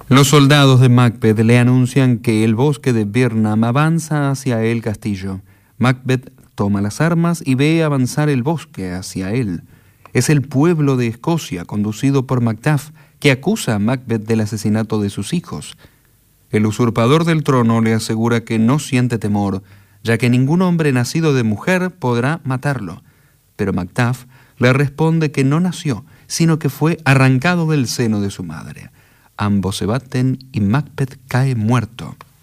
Los soldados de Macbeth le anuncian que el bosque de Birnam avanza hacia el castillo. Macbeth toma las armas y ve avanzar el bosque hacia él. Es el pueblo de Escocia, conducido por Macduff, que acusa a Macbeth del asesinato de sus hijos. El usurpador del trono le asegura que no siente temor, ya que ningún hombre nacido de mujer podrá matarlo. Pero Macduff le responde que no nació, sino que fue arrancado del seno de su madre. Ambos se baten y Macbeth cae muerto.